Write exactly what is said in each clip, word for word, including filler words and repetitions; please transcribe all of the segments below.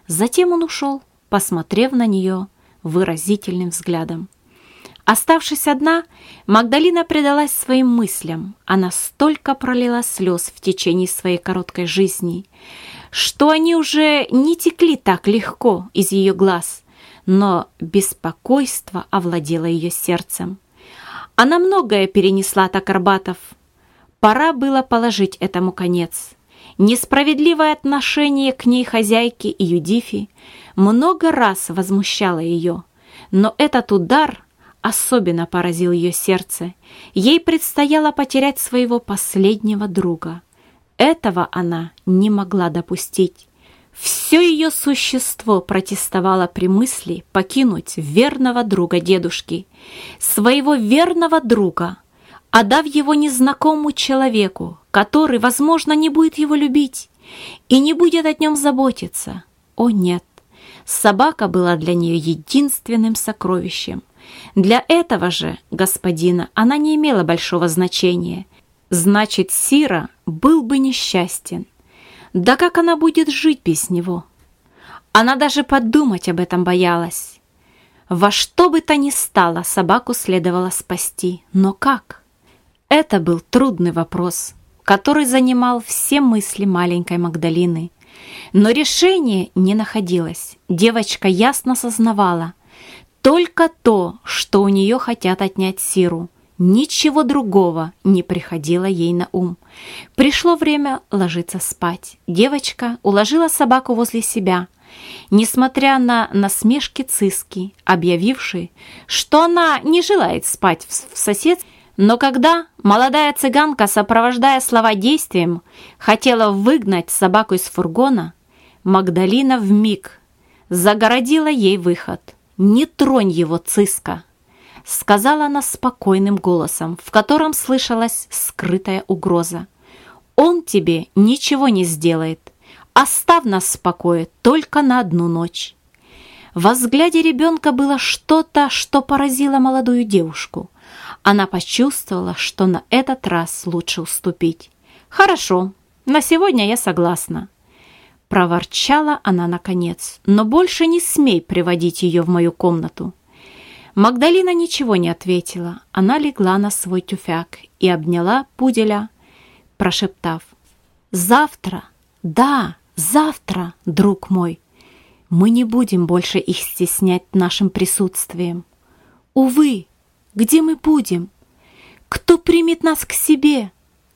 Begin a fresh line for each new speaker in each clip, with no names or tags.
Затем он ушел, посмотрев на нее выразительным взглядом. Оставшись одна, Магдалина предалась своим мыслям. Она столько пролила слез в течение своей короткой жизни, что они уже не текли так легко из ее глаз, но беспокойство овладело ее сердцем. Она многое перенесла от акробатов. Пора было положить этому конец. Несправедливое отношение к ней хозяйки и Юдифи много раз возмущало ее, но этот удар особенно поразил ее сердце. Ей предстояло потерять своего последнего друга. Этого она не могла допустить. Все ее существо протестовало при мысли покинуть верного друга дедушки, своего верного друга, отдав его незнакомому человеку, который, возможно, не будет его любить и не будет о нем заботиться. О нет, собака была для нее единственным сокровищем. Для этого же господина она не имела большого значения. Значит, Сира был бы несчастен. Да как она будет жить без него? Она даже подумать об этом боялась. Во что бы то ни стало, собаку следовало спасти. Но как? Это был трудный вопрос, который занимал все мысли маленькой Магдалины. Но решение не находилось. Девочка ясно сознавала только то, что у нее хотят отнять Сиру. Ничего другого не приходило ей на ум. Пришло время ложиться спать. Девочка уложила собаку возле себя. Несмотря на насмешки Циски, объявившей, что она не желает спать в соседстве, но когда молодая цыганка, сопровождая слова действием, хотела выгнать собаку из фургона, Магдалина вмиг загородила ей выход. «Не тронь его, Циска!» — сказала она спокойным голосом, в котором слышалась скрытая угроза. «Он тебе ничего не сделает. Оставь нас в покое только на одну ночь». Во взгляде ребенка было что-то, что поразило молодую девушку. Она почувствовала, что на этот раз лучше уступить. «Хорошо, на сегодня я согласна», — проворчала она наконец. «Но больше не смей приводить ее в мою комнату». Магдалина ничего не ответила. Она легла на свой тюфяк и обняла пуделя, прошептав: «Завтра, да, завтра, друг мой, мы не будем больше их стеснять нашим присутствием. Увы, где мы будем? Кто примет нас к себе?»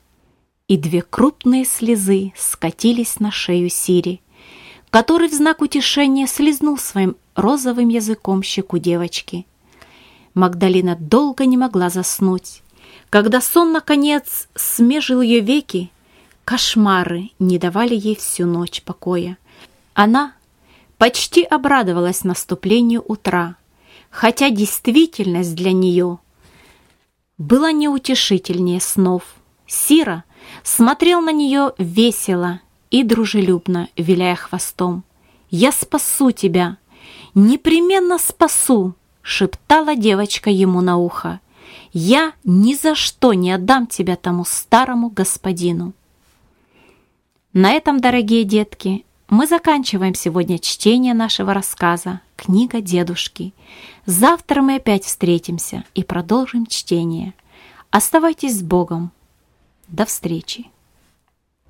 И две крупные слезы скатились на шею Сири, который в знак утешения слизнул своим розовым языком щеку девочки. Магдалина долго не могла заснуть. Когда сон, наконец, смежил ее веки, кошмары не давали ей всю ночь покоя. Она почти обрадовалась наступлению утра, хотя действительность для нее была неутешительнее снов. Сира смотрел на нее весело и дружелюбно, виляя хвостом. «Я спасу тебя, непременно спасу!» — шептала девочка ему на ухо. «Я ни за что не отдам тебя тому старому господину». На этом, дорогие детки, мы заканчиваем сегодня чтение нашего рассказа «Книга дедушки». Завтра мы опять встретимся и продолжим чтение. Оставайтесь с Богом. До встречи!